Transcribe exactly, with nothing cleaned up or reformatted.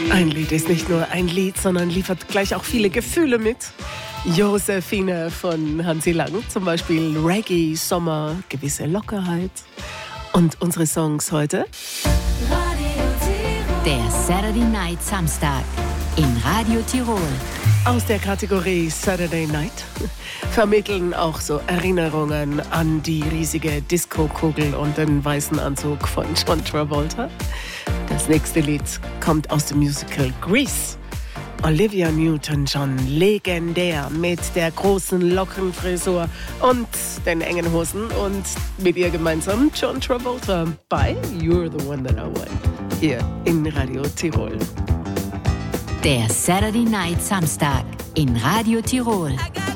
Ein Lied ist nicht nur ein Lied, sondern liefert gleich auch viele Gefühle mit. Josephine von Hansi Lang, zum Beispiel Reggae, Sommer, gewisse Lockerheit. Und unsere Songs heute? Der Saturday Night Samstag in Radio Tirol. Aus der Kategorie Saturday Night vermitteln auch so Erinnerungen an die riesige Disco-Kugel und den weißen Anzug von John Travolta. Das nächste Lied kommt aus dem Musical Grease. Olivia Newton-John, legendär mit der großen Lockenfrisur und den engen Hosen und mit ihr gemeinsam John Travolta bei You're the One That I Want hier in Radio Tirol. Der Saturday Night Samstag in Radio Tirol.